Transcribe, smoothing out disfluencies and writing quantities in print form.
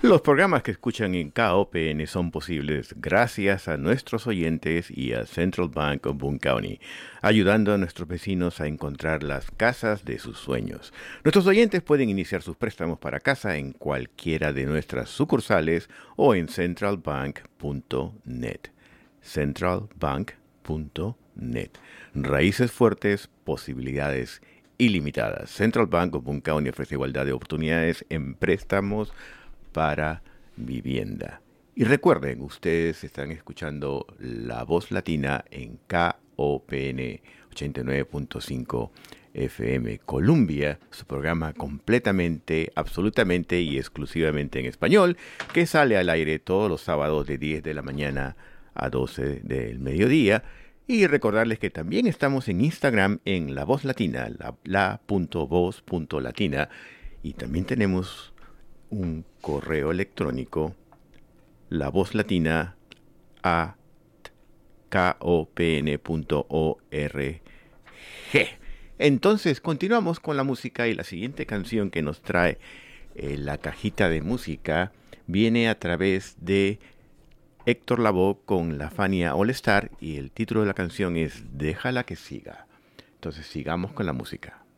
Los programas que escuchan en KOPN son posibles gracias a nuestros oyentes y a Central Bank of Boone County, ayudando a nuestros vecinos a encontrar las casas de sus sueños. Nuestros oyentes pueden iniciar sus préstamos para casa en cualquiera de nuestras sucursales o en centralbank.net. Centralbank.net. Raíces fuertes, posibilidades ilimitadas. Central Bank of Boone County ofrece igualdad de oportunidades en préstamos para vivienda. Y recuerden, ustedes están escuchando La Voz Latina en KOPN 89.5 FM Columbia, su programa completamente, absolutamente y exclusivamente en español, que sale al aire todos los sábados de 10 de la mañana a 12 del mediodía. Y recordarles que también estamos en Instagram en La Voz Latina, la.voz.latina. Y también tenemos un correo electrónico, lavozlatina@kopn.org. Entonces, continuamos con la música y la siguiente canción que nos trae la cajita de música viene a través de Héctor Lavoe con la Fania All Star y el título de la canción es Déjala que siga. Entonces, sigamos con la música.